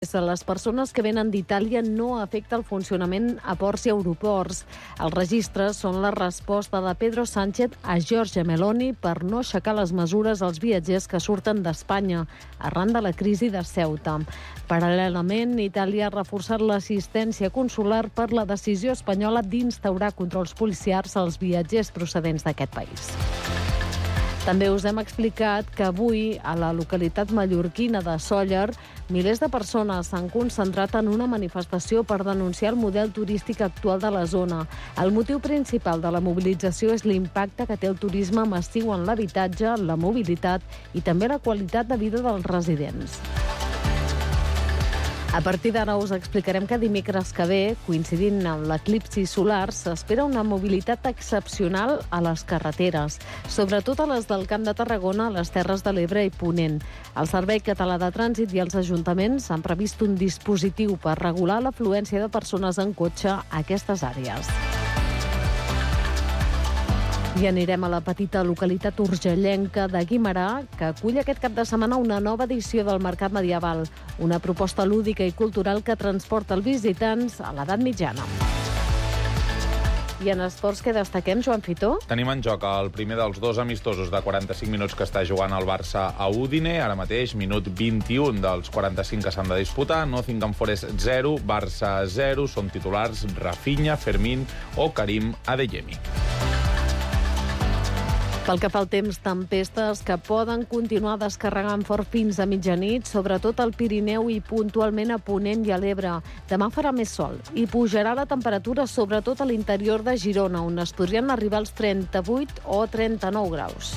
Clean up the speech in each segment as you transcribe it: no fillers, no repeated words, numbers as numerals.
país a les persones que venen d'Itàlia no afecta el funcionament a ports i aeroports. Els registres són la resposta de Pedro Sánchez a Giorgia Meloni per no aixecar les mesures als viatgers que surten d'Espanya arran de la crisi de Ceuta. Paral·lelament, Itàlia ha reforçat l'assistència consular per la decisió espanyola d'instaurar controls policials als viatgers procedents d'aquest país. També us hem explicat que avui, a la localitat mallorquina de Sóller, milers de persones s'han concentrat en una manifestació per denunciar el model turístic actual de la zona. El motiu principal de la mobilització és l'impacte que té el turisme massiu en l'habitatge, la mobilitat i també la qualitat de vida dels residents. A partir d'ara us explicarem que dimecres que ve, coincidint amb l'eclipsi solar, s'espera una mobilitat excepcional a les carreteres, sobretot a les del Camp de Tarragona, les Terres de l'Ebre i Ponent. El Servei Català de Trànsit i els ajuntaments han previst un dispositiu per regular l'afluència de persones en cotxe a aquestes àrees. I anirem a la petita localitat urgellenca de Guimerà, que acull aquest cap de setmana una nova edició del Mercat Medieval, una proposta lúdica i cultural que transporta els visitants a l'edat mitjana. I en esports que destaquem, Joan Fitó? Tenim en joc el primer dels dos amistosos de 45 minuts que està jugant el Barça a Udine. Ara mateix, minut 21 dels 45 que s'han de disputar. Nottingham Forest 0, Barça 0. Són titulars Rafinha, Fermín o Karim Adeyemi. Pel que fa al temps, tempestes que poden continuar descarregant fort fins a mitjanit, sobretot al Pirineu i puntualment a Ponent i a l'Ebre. Demà farà més sol i pujarà la temperatura sobretot a l'interior de Girona, on es podrien arribar als 38 o 39 graus.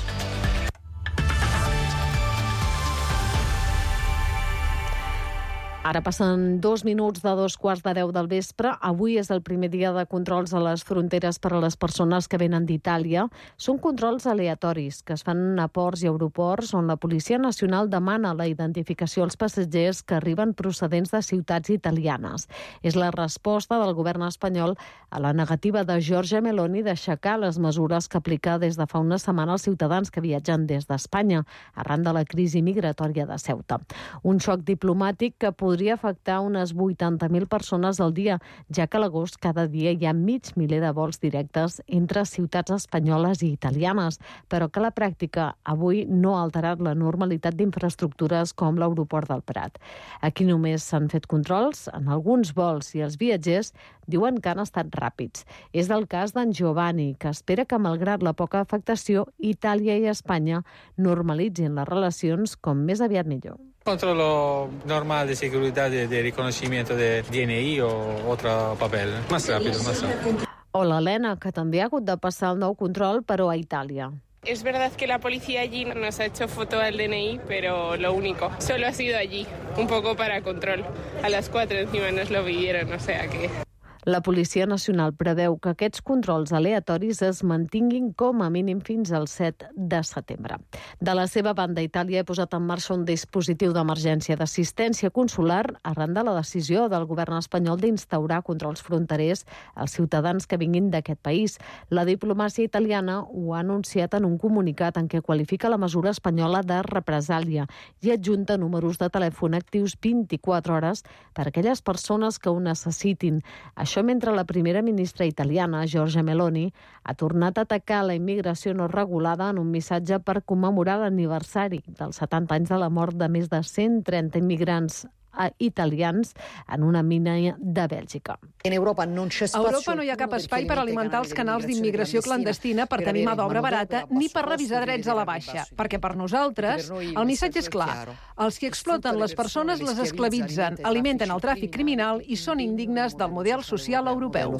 Ara passen 2 minuts de 2:15 del vespre. Avui és el primer dia de controls a les fronteres per a les persones que venen d'Itàlia. Són controls aleatoris que es fan a ports i aeroports on la Policia Nacional demana la identificació als passatgers que arriben procedents de ciutats italianes. És la resposta del govern espanyol a la negativa de Giorgia Meloni d'aixecar les mesures que aplica des de fa una setmana als ciutadans que viatgen des d'Espanya arran de la crisi migratòria de Ceuta. Un xoc diplomàtic que podria afectar unes 80.000 persones al dia, ja que a l'agost cada dia hi ha 500.000 de vols directes entre ciutats espanyoles i italianes, però que a la pràctica avui no ha alterat la normalitat d'infraestructures com l'aeroport del Prat. Aquí només s'han fet controls en alguns vols i els viatgers diuen que han estat ràpids. És el cas d'en Giovanni, que espera que, malgrat la poca afectació, Itàlia i Espanya normalitzin les relacions com més aviat millor. Controllo normal de seguridad de reconocimiento de DNI o otro papel. Más rápido, más rápido. O l'Helena, que també ha hagut de passar el nou control, però a Itàlia. Es verdad que la policía allí nos ha hecho foto al DNI, pero lo único. Solo ha sido allí, un poco para control. A las 4 encima nos lo pidieron, o sea que... La Policia Nacional preveu que aquests controls aleatoris es mantinguin com a mínim fins al 7 de setembre. De la seva banda, Itàlia ha posat en marxa un dispositiu d'emergència d'assistència consular arran de la decisió del govern espanyol d'instaurar controls fronterers als ciutadans que vinguin d'aquest país. La diplomàcia italiana ho ha anunciat en un comunicat en què qualifica la mesura espanyola de represàlia i adjunta números de telèfon actius 24 hores per a aquelles persones que ho necessitin. Això mentre la primera ministra italiana, Giorgia Meloni, ha tornat a atacar la immigració no regulada en un missatge per commemorar l'aniversari dels 70 anys de la mort de més de 130 immigrants italians en una mina de Bèlgica. A Europa no hi ha cap espai per alimentar els canals d'immigració clandestina per tenir mà d'obra barata ni per revisar drets a la baixa, perquè per nosaltres el missatge és clar. Els que exploten les persones les esclavitzen, alimenten el tràfic criminal i són indignes del model social europeu.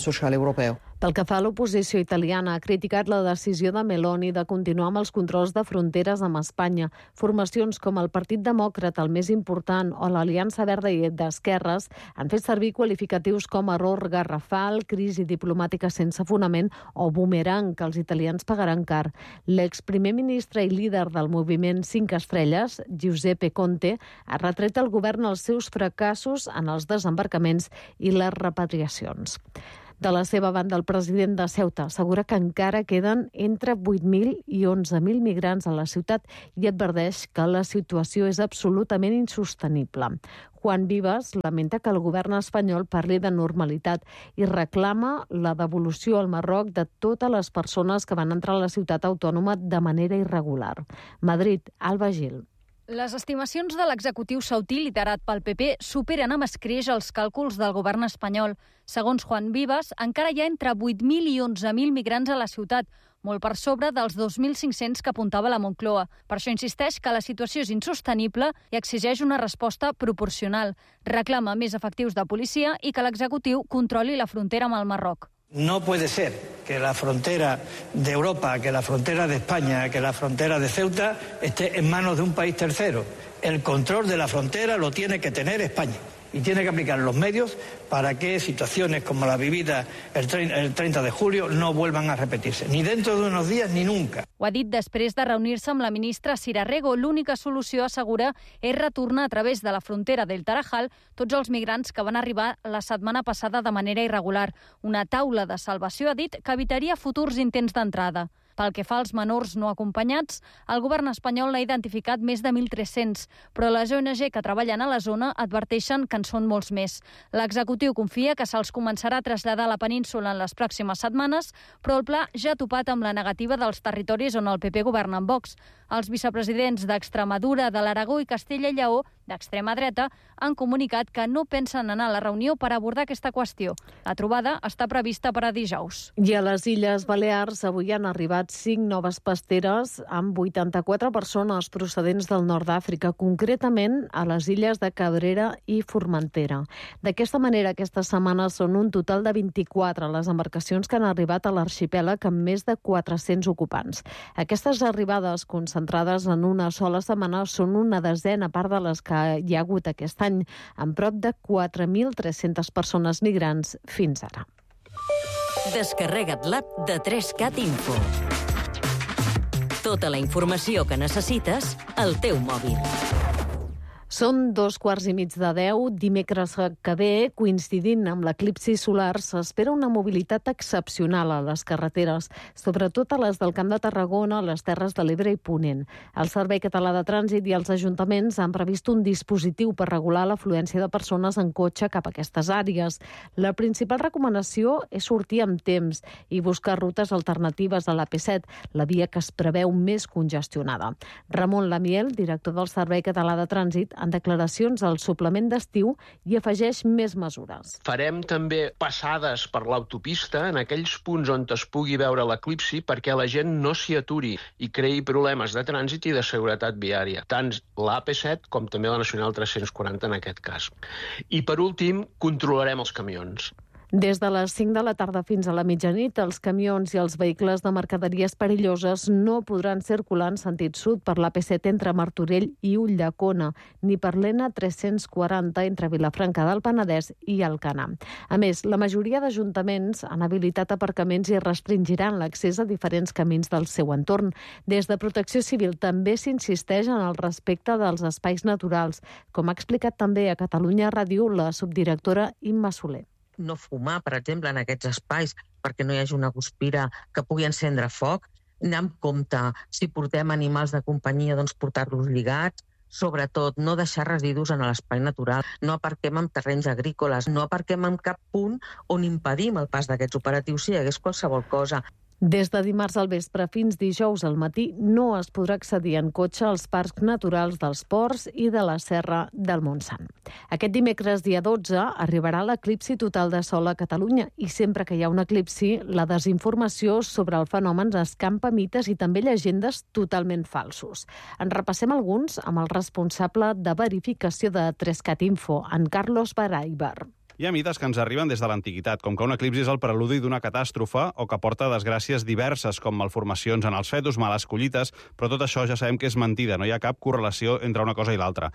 Pel que fa a l'oposició italiana, ha criticat la decisió de Meloni de continuar amb els controls de fronteres amb Espanya. Formacions com el Partit Demòcrata, el més important, o l'Aliança Verda i d'Esquerres han fet servir qualificatius com error garrafal, crisi diplomàtica sense fonament o boomerang, que els italians pagaran car. L'exprimer ministre i líder del moviment 5 Estrelles, Giuseppe Conte, ha retret al govern els seus fracassos en els desembarcaments i les repatriacions. De la seva banda, el president de Ceuta assegura que encara queden entre 8.000 i 11.000 migrants a la ciutat i adverteix que la situació és absolutament insostenible. Juan Vivas lamenta que el govern espanyol parli de normalitat i reclama la devolució al Marroc de totes les persones que van entrar a la ciutat autònoma de manera irregular. Madrid, Alba Gil. Les estimacions de l'executiu saudí liderat pel PP superen amb escreix els càlculs del govern espanyol. Segons Juan Vivas, encara hi ha entre 8.000 i 11.000 migrants a la ciutat, molt per sobre dels 2.500 que apuntava la Moncloa. Per això insisteix que la situació és insostenible i exigeix una resposta proporcional. Reclama més efectius de policia i que l'executiu controli la frontera amb el Marroc. No puede ser que la frontera de Europa, que la frontera de España, que la frontera de Ceuta esté en manos de un país tercero. El control de la frontera lo tiene que tener España y tiene que aplicar los medios para que situaciones como la vivida el 30 de julio no vuelvan a repetirse, ni dentro de unos días ni nunca. Ho ha dit després de reunir-se amb la ministra Sira Rego. L'única solució, assegura, és retornar a través de la frontera del Tarajal tots els migrants que van arribar la setmana passada de manera irregular. Una taula de salvació, ha dit, que evitaria futurs intents d'entrada. Pel que fa als menors no acompanyats, el govern espanyol n'ha identificat més de 1.300, però les ONG que treballen a la zona adverteixen que en són molts més. L'executiu confia que se'ls començarà a traslladar a la península en les pròximes setmanes, però el pla ja ha topat amb la negativa dels territoris on el PP governa amb Vox. Els vicepresidents d'Extremadura, de l'Aragó i Castella i Lleó, d'extrema dreta, han comunicat que no pensen anar a la reunió per abordar aquesta qüestió. La trobada està prevista per a dijous. I a les Illes Balears avui han arribat 5 noves pasteres amb 84 persones procedents del nord d'Àfrica, concretament a les illes de Cabrera i Formentera. D'aquesta manera, aquesta setmana són un total de 24 les embarcacions que han arribat a l'arxipèlag amb més de 400 ocupants. Aquestes arribades concentrades en una sola setmana són una desena part de les que hi ha hagut aquest any, amb prop de 4.300 persones migrants fins ara. Descarrega't l'app de 3CAT Info. Tota la informació que necessites al teu mòbil. Són 9:15 dimecres que ve, coincidint amb l'eclipsi solar, s'espera una mobilitat excepcional a les carreteres, sobretot a les del Camp de Tarragona, les Terres de l'Ebre i Ponent. El Servei Català de Trànsit i els ajuntaments han previst un dispositiu per regular l'afluència de persones en cotxe cap a aquestes àrees. La principal recomanació és sortir amb temps i buscar rutes alternatives a l'AP7, la via que es preveu més congestionada. Ramon Lamiel, director del Servei Català de Trànsit, en declaracions al suplement d'estiu i afegeix més mesures. Farem també passades per l'autopista en aquells punts on es pugui veure l'eclipsi perquè la gent no s'hi aturi i creï problemes de trànsit i de seguretat viària, tant l'AP7 com també la Nacional 340 en aquest cas. I per últim, controlarem els camions. Des de les 5 de la tarda fins a la mitjanit, els camions i els vehicles de mercaderies perilloses no podran circular en sentit sud per l'AP7 entre Martorell i Ulldecona, ni per l'N340 entre Vilafranca del Penedès i Alcanar. A més, la majoria d'ajuntaments han habilitat aparcaments i restringiran l'accés a diferents camins del seu entorn. Des de Protecció Civil també s'insisteix en el respecte dels espais naturals, com ha explicat també a Catalunya Ràdio la subdirectora Imma Soler. No fumar, per exemple, en aquests espais perquè no hi hagi una guspira que pugui encendre foc. Anar amb compte, si portem animals de companyia, doncs portar-los lligats. Sobretot, no deixar residus en l'espai natural. No aparquem en terrenys agrícoles. No aparquem en cap punt on impedim el pas d'aquests operatius si hi hagués qualsevol cosa. Des de dimarts al vespre fins dijous al matí no es podrà accedir en cotxe als parcs naturals dels Ports i de la Serra del Montsant. Aquest dimecres, dia 12, arribarà l'eclipsi total de sol a Catalunya i sempre que hi ha un eclipsi, la desinformació sobre el fenomen escampa mites i també llegendes totalment falsos. En repassem alguns amb el responsable de verificació de 3CAT Info, en Carlos Baraibar. Hi ha mites que ens arriben des de l'antiguitat, com que un eclipsi és el preludi d'una catàstrofe o que porta desgràcies diverses, com malformacions en els fetus, males collites, però tot això ja sabem que és mentida, no hi ha cap correlació entre una cosa i l'altra.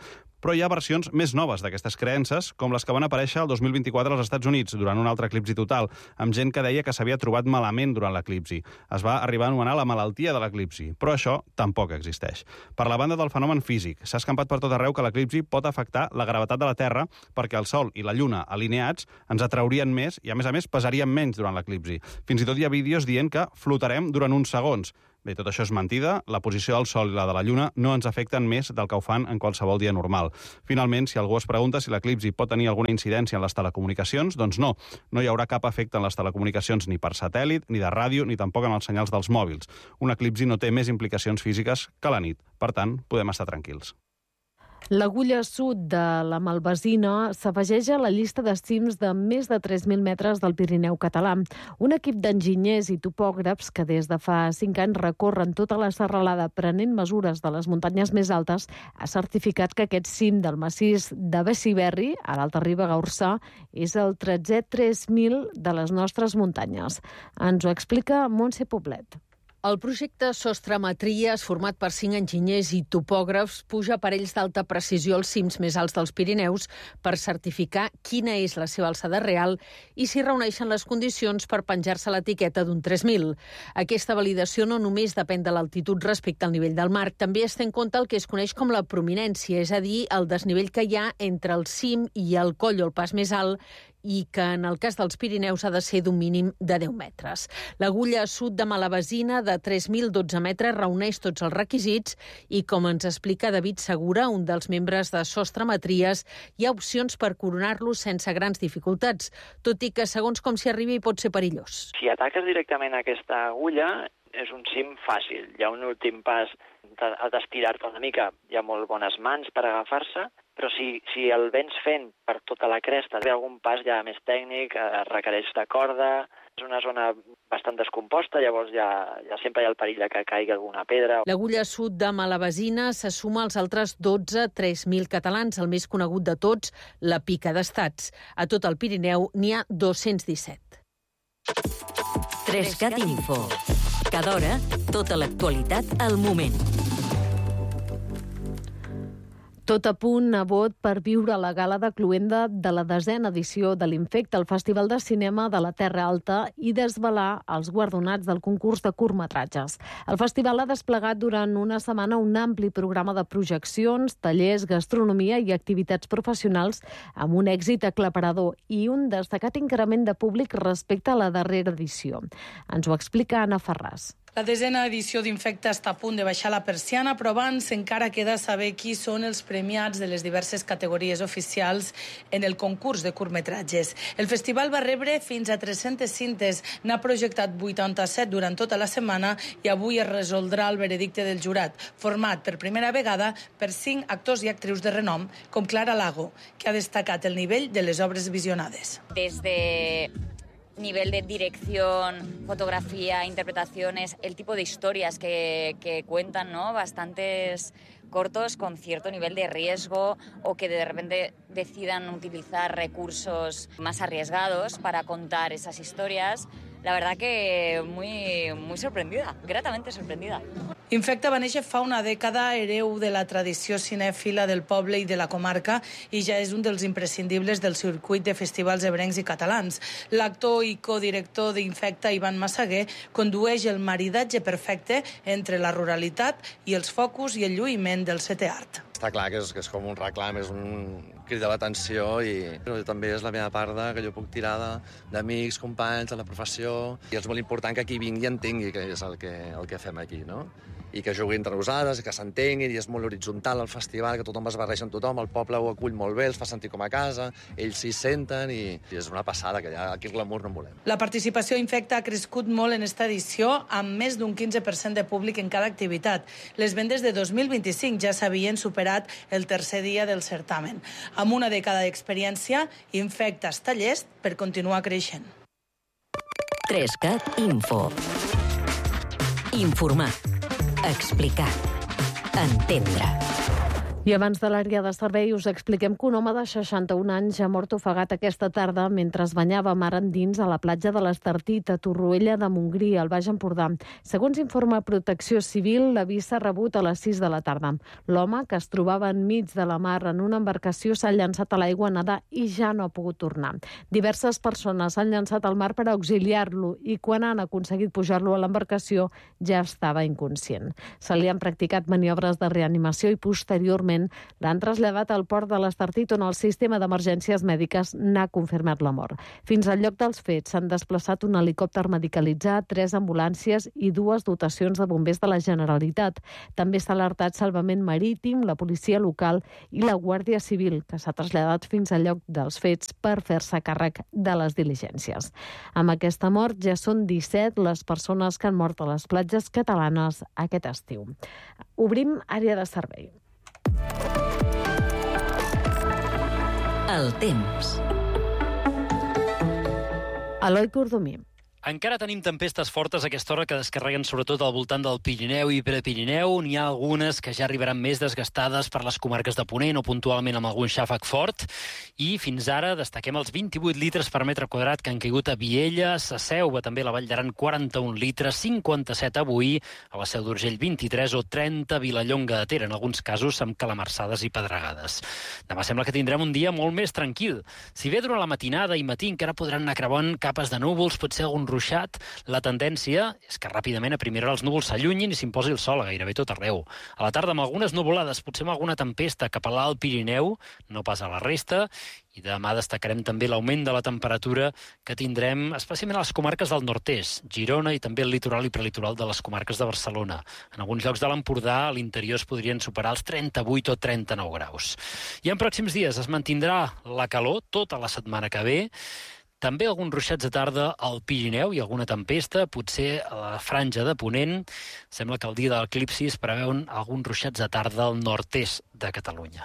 Però hi ha versions més noves d'aquestes creences, com les que van aparèixer el 2024 als Estats Units, durant un altre eclipsi total, amb gent que deia que s'havia trobat malament durant l'eclipsi. Es va arribar a anomenar la malaltia de l'eclipsi, però això tampoc existeix. Per la banda del fenomen físic, s'ha escampat per tot arreu que l'eclipsi pot afectar la gravetat de la Terra perquè el Sol i la Lluna alineats ens atraurien més i, a més, pesarien menys durant l'eclipsi. Fins i tot hi ha vídeos dient que flotarem durant uns segons. Bé, tot això és mentida. La posició del Sol i la de la Lluna no ens afecten més del que ho fan en qualsevol dia normal. Finalment, si algú es pregunta si l'eclipsi pot tenir alguna incidència en les telecomunicacions, doncs no. No hi haurà cap efecte en les telecomunicacions ni per satèl·lit, ni de ràdio, ni tampoc en els senyals dels mòbils. Un eclipsi no té més implicacions físiques que la nit. Per tant, podem estar tranquils. L'agulla sud de la Malvasina s'afegeix a la llista de cims de més de 3.000 metres del Pirineu català. Un equip d'enginyers i topògrafs que des de fa 5 anys recorren tota la serralada prenent mesures de les muntanyes més altes ha certificat que aquest cim del massís de Besiberri, a l'Alta Ribagorça Orçà, és el 13è 3.000 de les nostres muntanyes. Ens ho explica Montse Poblet. El projecte Sostremetries, format per 5 enginyers i topògrafs, puja aparells d'alta precisió als cims més alts dels Pirineus per certificar quina és la seva alçada real i si reuneixen les condicions per penjar-se l'etiqueta d'un 3.000. Aquesta validació no només depèn de l'altitud respecte al nivell del mar, també es té en compte el que es coneix com la prominència, és a dir, el desnivell que hi ha entre el cim i el coll o el pas més alt, i que en el cas dels Pirineus ha de ser d'un mínim de 10 metres. L'agulla sud de Malvasina, de 3.012 metres, reuneix tots els requisits i, com ens explica David Segura, un dels membres de Sostremetries, hi ha opcions per coronar-lo sense grans dificultats, tot i que, segons com s'hi arribi, pot ser perillós. Si ataques directament a aquesta agulla, és un cim fàcil. Hi ha un últim pas, has d'estirar-te una mica. Hi ha molt bones mans per agafar-se, però si el vens fent per tota la cresta, ve algun pas ja més tècnic, requereix de corda, és una zona bastant descomposta, llavors ja sempre hi ha el perill que caigui alguna pedra. L'agulla sud de Malvasina se suma als altres 12 3.000 catalans, el més conegut de tots, la Pica d'Estats. A tot el Pirineu n'hi ha 217. 3CAT Info. Cada hora, tota l'actualitat al moment. Tot a punt a vot per viure la gala de cloenda de la 10a edició de l'Infecta, el Festival de Cinema de la Terra Alta, i desvelar els guardonats del concurs de curtmetratges. El festival ha desplegat durant una setmana un ampli programa de projeccions, tallers, gastronomia i activitats professionals amb un èxit aclaparador i un destacat increment de públic respecte a la darrera edició. Ens ho explica Anna Ferràs. La 10a edició d'Infecta està a punt de baixar la persiana, però abans encara queda saber qui són els premiats de les diverses categories oficials en el concurs de curtmetratges. El festival va rebre fins a 300 cintes, n'ha projectat 87 durant tota la setmana i avui es resoldrà el veredicte del jurat, format per primera vegada per 5 actors i actrius de renom, com Clara Lago, que ha destacat el nivell de les obres visionades. Des de nivel de dirección, fotografía, interpretaciones, el tipo de historias que cuentan, ¿no? Bastantes cortos con cierto nivel de riesgo o que de repente decidan utilizar recursos más arriesgados para contar esas historias. La verdad que muy sorprendida, gratamente sorprendida. Infecta va néixer fa una dècada, hereu de la tradició cinèfila del poble i de la comarca, i ja és un dels imprescindibles del circuit de festivals ebrencs i catalans. L'actor i codirector d'Infecta, Ivan Massaguer, condueix el maridatge perfecte entre la ruralitat i els focus i el lluïment del setè art. Està clar que és com un reclam, és un crit de l'atenció i també és la meva part que jo puc tirar d'amics, companys, de la professió. I és molt important que qui vingui entengui que és el que fem aquí, no? I que jugui entre nosaltres, que s'entenguin, i és molt horitzontal el festival, que tothom es barreja amb tothom, el poble ho acull molt bé, els fa sentir com a casa, ells s'hi senten i és una passada, que ja aquí el glamour no en volem. La participació Infecta ha crescut molt en esta edició, amb més d'un 15% de públic en cada activitat. Les vendes de 2025 ja s'havien superat el tercer dia del certamen. Amb una dècada d'experiència, Infecta està llest per continuar creixent. 3CAT Info. Informar. Explicar. Entendre. I abans de l'àrea de servei us expliquem que un home de 61 anys ha mort ofegat aquesta tarda mentre es banyava mar endins a la platja de l'Estartit, a Torroella de Montgrí, al Baix Empordà. Segons informa Protecció Civil, l'avís s'ha rebut a les 6 de la tarda. L'home, que es trobava enmig de la mar en una embarcació, s'ha llançat a l'aigua a nedar i ja no ha pogut tornar. Diverses persones s'han llançat al mar per auxiliar-lo i quan han aconseguit pujar-lo a l'embarcació ja estava inconscient. Se li han practicat maniobres de reanimació i posteriorment l'han traslladat al port de l'Estartit, on el sistema d'emergències mèdiques n'ha confirmat la mort. Fins al lloc dels fets s'han desplaçat un helicòpter medicalitzat, 3 ambulàncies i 2 dotacions de bombers de la Generalitat. També s'ha alertat Salvament Marítim, la policia local i la Guàrdia Civil, que s'ha traslladat fins al lloc dels fets per fer-se càrrec de les diligències. Amb aquesta mort ja són 17 les persones que han mort a les platges catalanes aquest estiu. Obrim àrea de servei. El temps. Eloi Cordomí. Encara tenim tempestes fortes a aquesta hora que descarreguen sobretot al voltant del Pirineu i Prepirineu. N'hi ha algunes que ja arribaran més desgastades per les comarques de Ponent o puntualment amb algun xàfec fort. I fins ara destaquem els 28 litres per metre quadrat que han caigut a Viella, a Selva, també a la Vall d'Aran 41 litres, 57 avui, a la Seu d'Urgell 23 o 30 a Vilallonga de Ter, en alguns casos amb calamarsades i pedregades. Demà sembla que tindrem un dia molt més tranquil. Si bé durant la matinada i matí encara podran anar creuant capes de núvols, potser algun ruixat, la tendència és que ràpidament a primera hora els núvols s'allunyin i s'imposi el sol a gairebé tot arreu. A la tarda amb algunes nuvolades, potser amb alguna tempesta cap a l'Alt Pirineu, no pas a la resta, i demà destacarem també l'augment de la temperatura que tindrem especialment a les comarques del nord-est, Girona i també el litoral i prelitoral de les comarques de Barcelona. En alguns llocs de l'Empordà, a l'interior es podrien superar els 38 o 39 graus. I en pròxims dies es mantindrà la calor tota la setmana que ve. També alguns ruixats de tarda al Pirineu i alguna tempesta, potser a la franja de Ponent. Sembla que el dia de l'eclipsi es preveuen alguns ruixats de tarda al nord-est de Catalunya.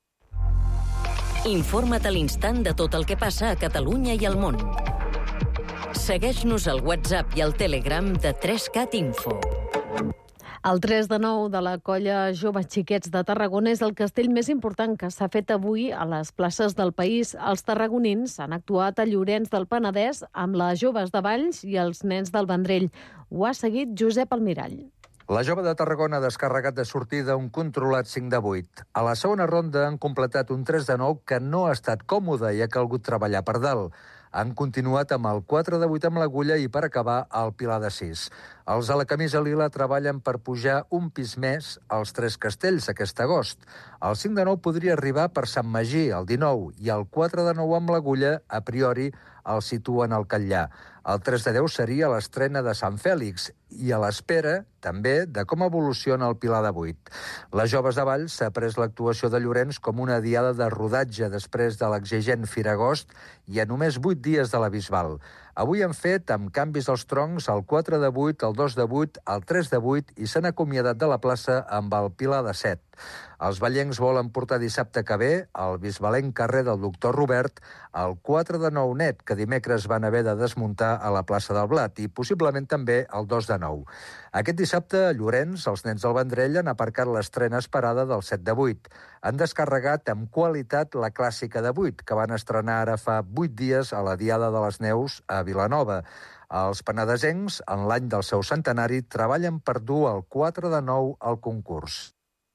Informa't a l'instant de tot el que passa a Catalunya i al món. Segueix-nos al WhatsApp i al Telegram de 3CAT Info. El 3 de 9 de la colla Joves Xiquets de Tarragona és el castell més important que s'ha fet avui a les places del país. Els tarragonins han actuat a Llorenç del Penedès amb les joves de Valls i els nens del Vendrell. Ho ha seguit Josep Almirall. La jove de Tarragona ha descarregat de sortida un controlat 5 de 8. A la segona ronda han completat un 3 de 9 que no ha estat còmode i ha calgut treballar per dalt. Han continuat amb el 4 de 8 amb l'agulla i per acabar el pilar de 6. Els de la camisa lila treballen per pujar un pis més als 3 castells aquest agost. El 5 de 9 podria arribar per Sant Magí, el 19, i el 4 de 9 amb l'agulla, a priori, el situen al Catllà. El 3 de 10 seria l'estrena de Sant Fèlix i a l'espera, també, de com evoluciona el pilar de 8. Les joves de Valls s'ha pres l'actuació de Llorenç com una diada de rodatge després de l'exigent Firagost i a només 8 dies de la Bisbal. Avui han fet, amb canvis als troncs, el 4 de 8, el 2 de 8, el 3 de 8 i s'han acomiadat de la plaça amb el pilar de 7. Els vallencs volen portar dissabte que ve al bisbalenc carrer del Doctor Robert el 4 de 9 net, que dimecres van haver de desmuntar a la plaça del Blat, i possiblement també el 2 de 9. Aquest dissabte, a Llorenç, els nens del Vendrell han aparcat l'estrena esperada del 7 de 8. Han descarregat amb qualitat la clàssica de 8, que van estrenar ara fa 8 dies a la Diada de les Neus a Vilanova. Els penedesencs, en l'any del seu centenari, treballen per dur el 4 de 9 al concurs.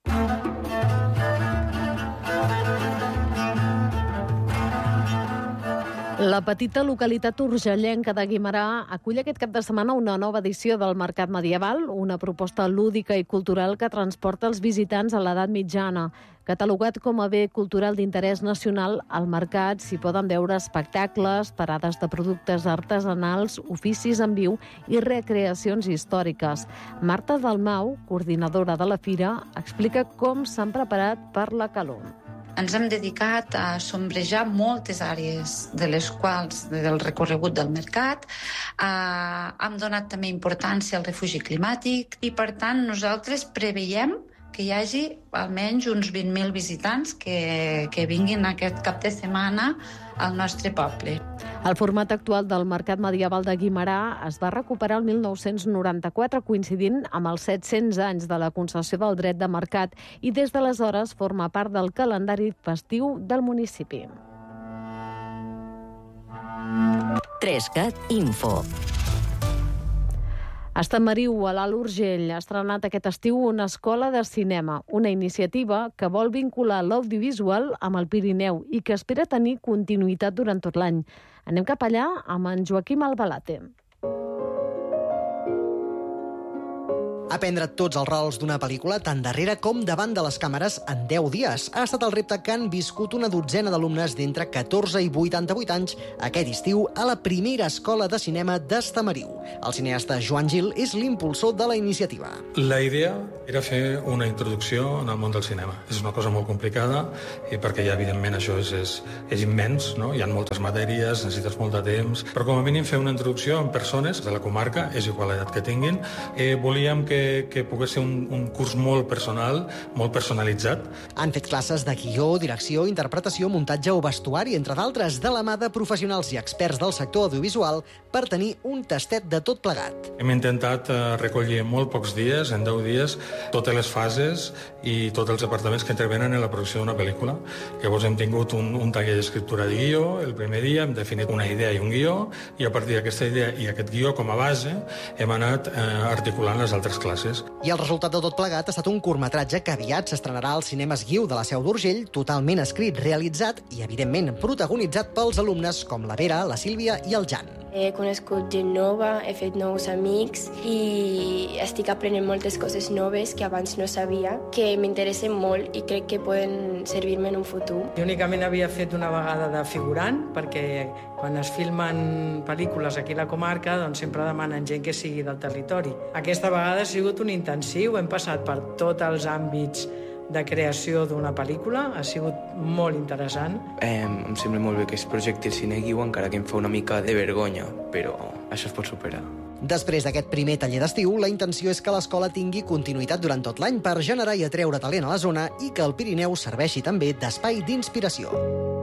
La petita localitat urgellenca de Guimerà acull aquest cap de setmana una nova edició del Mercat Medieval, una proposta lúdica i cultural que transporta els visitants a l'edat mitjana. Catalogat com a bé cultural d'interès nacional, al mercat s'hi poden veure espectacles, parades de productes artesanals, oficis en viu i recreacions històriques. Marta Dalmau, coordinadora de la fira, explica com s'han preparat per la calor. Ens hem dedicat a sombrejar moltes àrees de les quals del recorregut del mercat. Hem donat també importància al refugi climàtic i, per tant, nosaltres preveiem que hi hagi almenys uns 20.000 visitants que vinguin aquest cap de setmana al nostre poble. El format actual del Mercat Medieval de Guimerà es va recuperar el 1994, coincidint amb els 700 anys de la concessió del dret de mercat, i des d'aleshores forma part del calendari festiu del municipi. 3CAT Info. Estamariu, a l'Alt Urgell, ha estrenat aquest estiu una escola de cinema, una iniciativa que vol vincular l'audiovisual amb el Pirineu i que espera tenir continuïtat durant tot l'any. Anem cap allà amb en Joaquim Albalate. Aprendre tots els rols d'una pel·lícula tant darrere com davant de les càmeres en 10 dies. Ha estat el repte que han viscut una dotzena d'alumnes d'entre 14 i 88 anys aquest estiu a la primera escola de cinema d'Estamariu. El cineasta Joan Gil és l'impulsor de la iniciativa. La idea era fer una introducció en el món del cinema. És una cosa molt complicada perquè ja, evidentment, això és immens, no? Hi ha moltes matèries, necessites molt de temps, però com a mínim fer una introducció amb persones de la comarca, és igual l'edat que tinguin. Volíem que pogués ser un curs molt personal, molt personalitzat. Han fet classes de guió, direcció, interpretació, muntatge o vestuari, entre d'altres, de la mà de professionals i experts del sector audiovisual per tenir un tastet de tot plegat. Hem intentat recollir en molt pocs dies, en 10 dies, totes les fases i tots els departaments que intervenen en la producció d'una pel·lícula. Llavors hem tingut un taller d'escriptura de guió, el primer dia hem definit una idea i un guió, i a partir d'aquesta idea i aquest guió com a base hem anat articulant les altres classes. I el resultat de tot plegat ha estat un curtmetratge que aviat s'estrenarà als cinemes Guiu de la Seu d'Urgell, totalment escrit, realitzat i, evidentment, protagonitzat pels alumnes com la Vera, la Sílvia i el Jan. He conegut gent nova, he fet nous amics i estic aprenent moltes coses noves que abans no sabia, que m'interessen molt i crec que poden servir-me en un futur. Jo únicament havia fet una vegada de figurant, perquè quan es filmen pel·lícules aquí a la comarca doncs sempre demanen gent que sigui del territori. Aquesta vegada ha sigut un intensiu, hem passat per tots els àmbits de creació d'una pel·lícula, ha sigut molt interessant. Em sembla molt bé que es projecti el cine Guiu, encara que em fa una mica de vergonya, però això es pot superar. Després d'aquest primer taller d'estiu, la intenció és que l'escola tingui continuïtat durant tot l'any per generar i atreure talent a la zona i que el Pirineu serveixi també d'espai d'inspiració.